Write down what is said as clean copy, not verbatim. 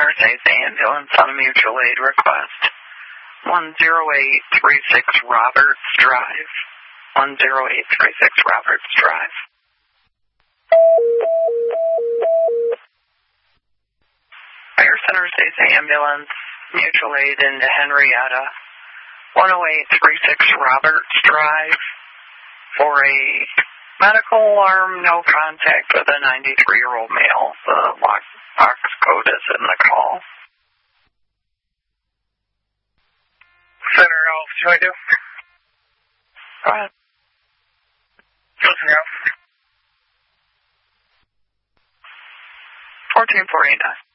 Center Stacy Ambulance on a mutual aid request. 10836 Roberts Drive. 10836 Roberts Drive. Fire Center Stacy Ambulance, mutual aid into Henrietta. 10836 Roberts Drive for a medical alarm, no contact with a 93-year-old male. The box code is in the call. Center Health, should I do? Go ahead. Center Health. 1449.